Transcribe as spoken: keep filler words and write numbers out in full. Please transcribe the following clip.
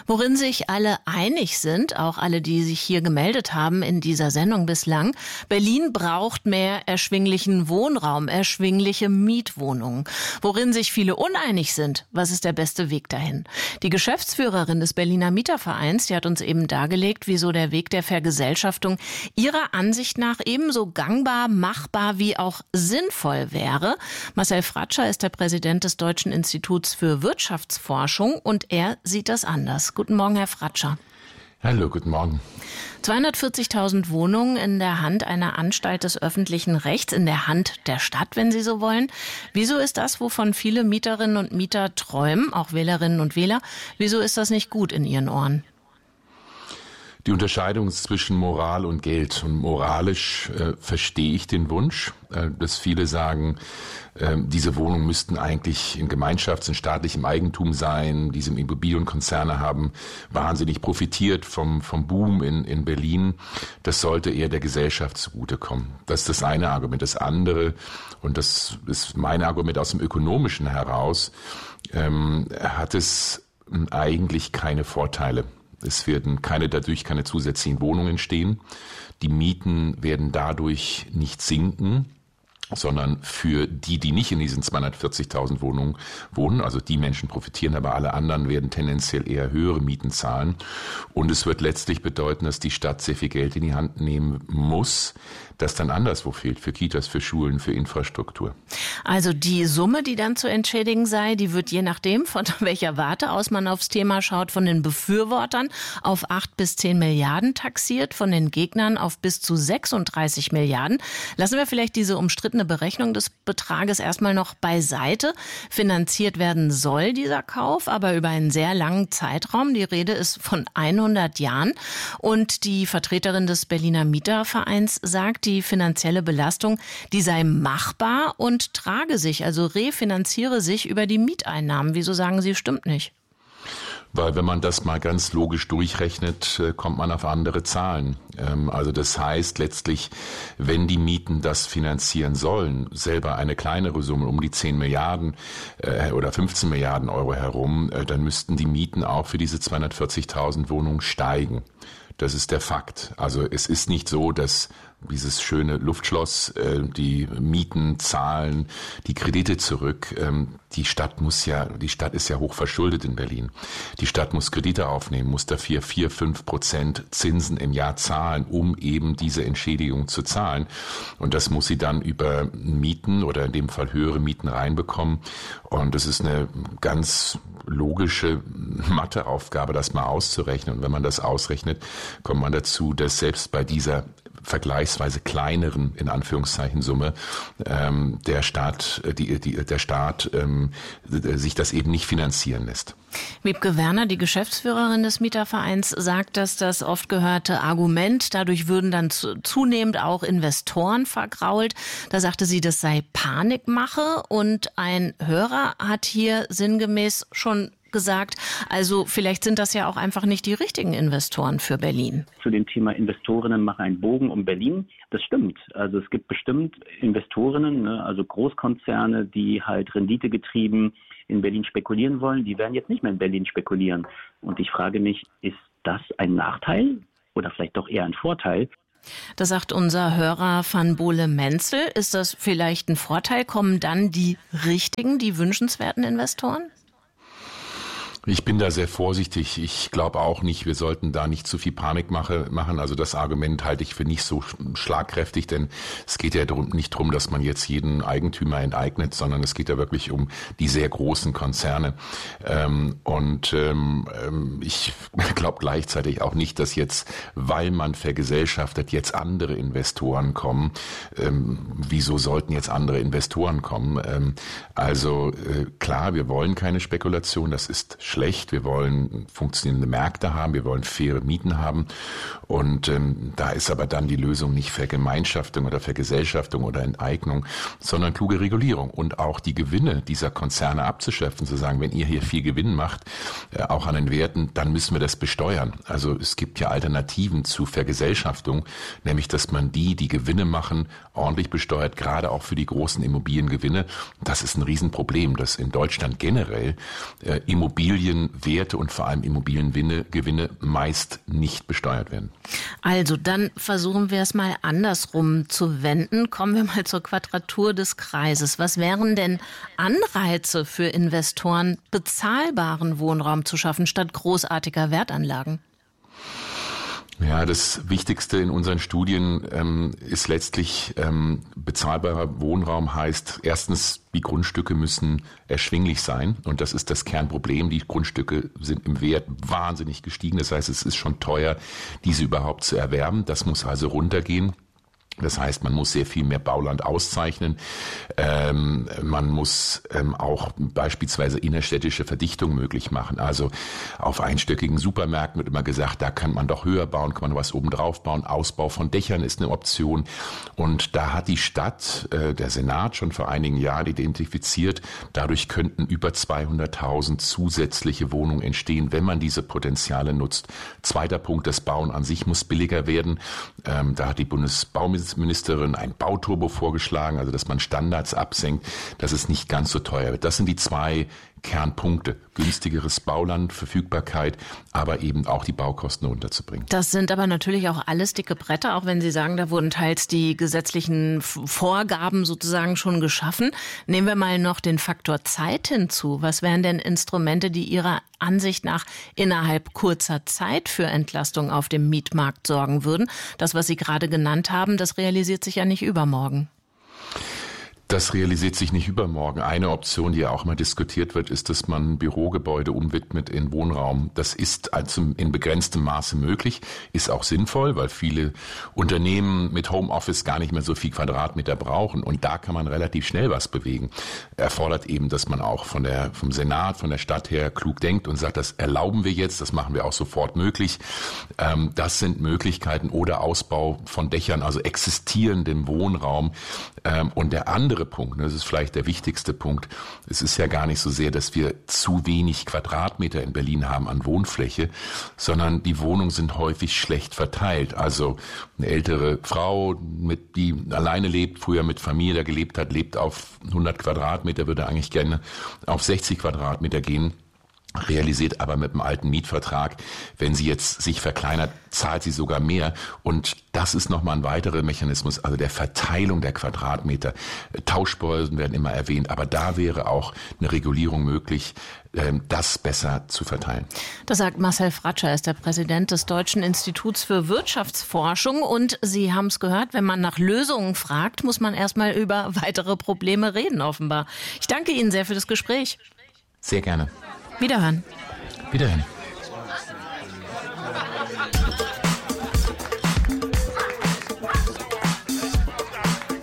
Worin sich alle einig sind, auch alle, die sich hier gemeldet haben in dieser Sendung bislang: Berlin braucht mehr erschwinglichen Wohnraum, erschwingliche Mietwohnungen. Worin sich viele uneinig sind: Was ist der beste Weg dahin? Die Geschäftsführerin des Berliner Mietervereins, die hat uns eben dargelegt, wieso der Weg der Vergesellschaftung ihrer Ansicht nach ebenso gangbar, machbar wie auch sinnvoll wäre. Marcel Fratscher ist der Präsident des Deutschen Instituts für Wirtschaftsforschung und er sieht das anders. Guten Morgen, Herr Fratscher. Hallo, guten Morgen. zweihundertvierzigtausend Wohnungen in der Hand einer Anstalt des öffentlichen Rechts, in der Hand der Stadt, wenn Sie so wollen. Wieso ist das, wovon viele Mieterinnen und Mieter träumen, auch Wählerinnen und Wähler, wieso ist das nicht gut in Ihren Ohren? Die Unterscheidung zwischen Moral und Geld. Und moralisch äh, verstehe ich den Wunsch, äh, dass viele sagen, äh, diese Wohnungen müssten eigentlich in Gemeinschafts- und staatlichem Eigentum sein. Diese Immobilienkonzerne haben wahnsinnig profitiert vom, vom Boom in, in Berlin. Das sollte eher der Gesellschaft zugutekommen. Das ist das eine Argument. Das andere, und das ist mein Argument aus dem Ökonomischen heraus, ähm, hat es eigentlich keine Vorteile. Es werden keine, dadurch keine zusätzlichen Wohnungen entstehen. Die Mieten werden dadurch nicht sinken, sondern für die, die nicht in diesen zweihundertvierzigtausend Wohnungen wohnen, also die Menschen profitieren, aber alle anderen werden tendenziell eher höhere Mieten zahlen. Und es wird letztlich bedeuten, dass die Stadt sehr viel Geld in die Hand nehmen muss, das dann anderswo fehlt, für Kitas, für Schulen, für Infrastruktur. Also die Summe, die dann zu entschädigen sei, die wird je nachdem, von welcher Warte aus man aufs Thema schaut, von den Befürwortern auf acht bis zehn Milliarden taxiert, von den Gegnern auf bis zu sechsunddreißig Milliarden. Lassen wir vielleicht diese umstrittene Berechnung des Betrages erstmal noch beiseite. Finanziert werden soll dieser Kauf, aber über einen sehr langen Zeitraum. Die Rede ist von hundert Jahren. Und die Vertreterin des Berliner Mietervereins sagt, die finanzielle Belastung, die sei machbar und trage sich, also refinanziere sich über die Mieteinnahmen. Wieso sagen Sie, stimmt nicht? Weil wenn man das mal ganz logisch durchrechnet, kommt man auf andere Zahlen. Also das heißt letztlich, wenn die Mieten das finanzieren sollen, selber eine kleinere Summe, um die zehn Milliarden oder fünfzehn Milliarden Euro herum, dann müssten die Mieten auch für diese zweihundertvierzigtausend Wohnungen steigen. Das ist der Fakt. Also es ist nicht so, dass dieses schöne Luftschloss, äh, die Mieten zahlen, die Kredite zurück. Ähm, die Stadt muss ja, die Stadt ist ja hoch verschuldet in Berlin. Die Stadt muss Kredite aufnehmen, muss dafür vier, fünf Prozent Zinsen im Jahr zahlen, um eben diese Entschädigung zu zahlen. Und das muss sie dann über Mieten oder in dem Fall höhere Mieten reinbekommen. Und das ist eine ganz logische Matheaufgabe, das mal auszurechnen. Und wenn man das ausrechnet, kommt man dazu, dass selbst bei dieser vergleichsweise kleineren, in Anführungszeichen, Summe, ähm, der Staat, die, die, der Staat ähm, sich das eben nicht finanzieren lässt. Wiebke Werner, die Geschäftsführerin des Mietervereins, sagt, dass das oft gehörte Argument, dadurch würden dann zu, zunehmend auch Investoren vergrault. Da sagte sie, das sei Panikmache, und ein Hörer hat hier sinngemäß schon gesagt, also vielleicht sind das ja auch einfach nicht die richtigen Investoren für Berlin. Zu dem Thema Investorinnen machen einen Bogen um Berlin. Das stimmt. Also es gibt bestimmt Investorinnen, ne, also Großkonzerne, die halt renditegetrieben in Berlin spekulieren wollen. Die werden jetzt nicht mehr in Berlin spekulieren. Und ich frage mich, ist das ein Nachteil oder vielleicht doch eher ein Vorteil? Das sagt unser Hörer Van Bohle-Menzel. Ist das vielleicht ein Vorteil? Kommen dann die richtigen, die wünschenswerten Investoren? Ich bin da sehr vorsichtig. Ich glaube auch nicht, wir sollten da nicht zu viel Panik machen. Also das Argument halte ich für nicht so schlagkräftig, denn es geht ja nicht darum, dass man jetzt jeden Eigentümer enteignet, sondern es geht ja wirklich um die sehr großen Konzerne. Und ich glaube gleichzeitig auch nicht, dass jetzt, weil man vergesellschaftet, jetzt andere Investoren kommen. Wieso sollten jetzt andere Investoren kommen? Also klar, wir wollen keine Spekulation, das ist schlecht. Wir wollen funktionierende Märkte haben, wir wollen faire Mieten haben. Und ähm, da ist aber dann die Lösung nicht Vergemeinschaftung oder Vergesellschaftung oder Enteignung, sondern kluge Regulierung und auch die Gewinne dieser Konzerne abzuschöpfen, zu sagen, wenn ihr hier viel Gewinn macht, äh, auch an den Werten, dann müssen wir das besteuern. Also es gibt ja Alternativen zu Vergesellschaftung, nämlich dass man die, die Gewinne machen, ordentlich besteuert, gerade auch für die großen Immobiliengewinne. Das ist ein Riesenproblem, dass in Deutschland generell äh, Immobilien Immobilienwerte und vor allem Immobiliengewinne meist nicht besteuert werden. Also dann versuchen wir es mal andersrum zu wenden. Kommen wir mal zur Quadratur des Kreises. Was wären denn Anreize für Investoren, bezahlbaren Wohnraum zu schaffen, statt großartiger Wertanlagen? Ja, das Wichtigste in unseren Studien ähm, ist letztlich ähm, bezahlbarer Wohnraum heißt erstens, die Grundstücke müssen erschwinglich sein und das ist das Kernproblem. Die Grundstücke sind im Wert wahnsinnig gestiegen. Das heißt, es ist schon teuer, diese überhaupt zu erwerben. Das muss also runtergehen. Das heißt, man muss sehr viel mehr Bauland auszeichnen. Ähm, man muss ähm, auch beispielsweise innerstädtische Verdichtung möglich machen. Also auf einstöckigen Supermärkten wird immer gesagt, da kann man doch höher bauen, kann man was oben drauf bauen. Ausbau von Dächern ist eine Option. Und da hat die Stadt, äh, der Senat schon vor einigen Jahren identifiziert, dadurch könnten über zweihunderttausend zusätzliche Wohnungen entstehen, wenn man diese Potenziale nutzt. Zweiter Punkt, das Bauen an sich muss billiger werden. Ähm, da hat die Bundesbauministerin Ministerin ein Bauturbo vorgeschlagen, also dass man Standards absenkt, dass es nicht ganz so teuer wird. Das sind die zwei Kernpunkte. Günstigeres Bauland, Verfügbarkeit, aber eben auch die Baukosten runterzubringen. Das sind aber natürlich auch alles dicke Bretter, auch wenn Sie sagen, da wurden teils die gesetzlichen Vorgaben sozusagen schon geschaffen. Nehmen wir mal noch den Faktor Zeit hinzu. Was wären denn Instrumente, die Ihrer Ansicht nach innerhalb kurzer Zeit für Entlastung auf dem Mietmarkt sorgen würden? Das, was Sie gerade genannt haben, das realisiert sich ja nicht übermorgen. Das realisiert sich nicht übermorgen. Eine Option, die ja auch mal diskutiert wird, ist, dass man Bürogebäude umwidmet in Wohnraum. Das ist also in begrenztem Maße möglich, ist auch sinnvoll, weil viele Unternehmen mit Homeoffice gar nicht mehr so viel Quadratmeter brauchen. Und da kann man relativ schnell was bewegen. Erfordert eben, dass man auch von der, vom Senat, von der Stadt her klug denkt und sagt, das erlauben wir jetzt, das machen wir auch sofort möglich. Ähm, das sind Möglichkeiten oder Ausbau von Dächern, also existierendem Wohnraum. Ähm, und der andere Punkt, das ist vielleicht der wichtigste Punkt, es ist ja gar nicht so sehr, dass wir zu wenig Quadratmeter in Berlin haben an Wohnfläche, sondern die Wohnungen sind häufig schlecht verteilt. Also eine ältere Frau, mit, die alleine lebt, früher mit Familie gelebt hat, lebt auf hundert Quadratmeter, würde eigentlich gerne auf sechzig Quadratmeter gehen. Realisiert aber mit dem alten Mietvertrag, wenn sie jetzt sich verkleinert, zahlt sie sogar mehr. Und das ist nochmal ein weiterer Mechanismus, also der Verteilung der Quadratmeter. Tauschbörsen werden immer erwähnt, aber da wäre auch eine Regulierung möglich, das besser zu verteilen. Das sagt Marcel Fratscher, er ist der Präsident des Deutschen Instituts für Wirtschaftsforschung. Und Sie haben es gehört, wenn man nach Lösungen fragt, muss man erstmal über weitere Probleme reden, offenbar. Ich danke Ihnen sehr für das Gespräch. Sehr gerne. Wiederhören. Wiederhören.